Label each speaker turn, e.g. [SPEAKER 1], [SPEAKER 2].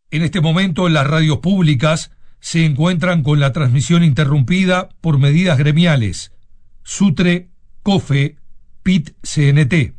[SPEAKER 1] En este momento las radios públicas se encuentran con la transmisión interrumpida por medidas gremiales. SUTRE, COFE, PIT-CNT.